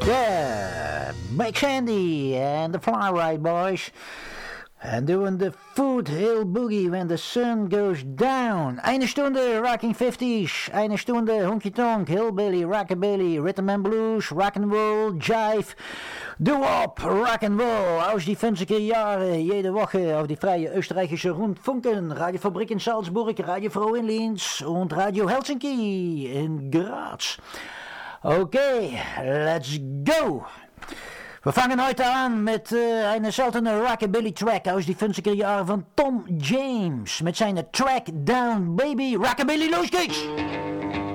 Yeah, Big Sandy and the Fly Ride Boys. And doing the foothill boogie when the sun goes down. Eine Stunde Rocking 50s, eine Stunde Honky Tonk, Hillbilly, Rockabilly, Rhythm and Blues, Rock'n'Roll, Jive, Doo-Wop, Rock'n'Roll. Aus die 50er Jahre, jede Woche auf die freie österreichische Rundfunken. Radiofabrik in Salzburg, Radio Froh in Linz und Radio Helsinki in Graz. Okay, let's go! Wir fangen heute an mit einer seltenen Rockabilly-Track aus die 50er Jahre von Tom James mit seiner Track Down Baby Rockabilly. Los geht's!